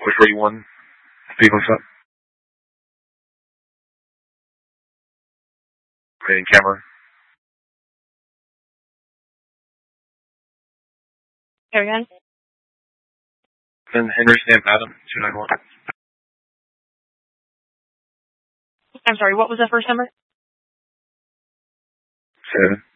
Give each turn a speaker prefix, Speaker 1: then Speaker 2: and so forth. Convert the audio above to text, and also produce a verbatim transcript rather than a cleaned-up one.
Speaker 1: Push forty-one. Speed what's up? Creating camera.
Speaker 2: Here again.
Speaker 1: Then Henry Stamp Adam, two nine one.
Speaker 2: I'm sorry, what was the first number?
Speaker 1: Seven.